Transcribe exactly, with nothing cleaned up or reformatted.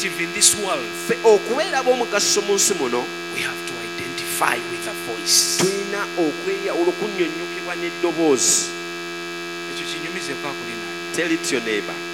in this world, okubeera b'omugaso mu nsi muno we have to identify with a voice. tulina okweya olukunnyonnyokebwa n'eddoboozi. Ekyo kinyumize kwa kulina. Tell it to your neighbor.